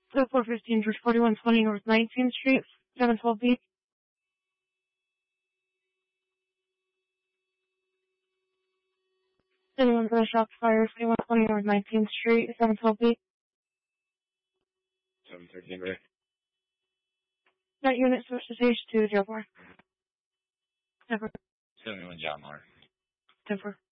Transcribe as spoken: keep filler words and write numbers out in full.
The four fifteen George forty-one twenty North nineteenth Street, seven twelve B. Anyone for the shop fire, forty-one twenty North nineteenth Street, seven twelve B. seven thirteen B. That unit switched to stage two, Joe four. Never. seventy-one John Moore. Never.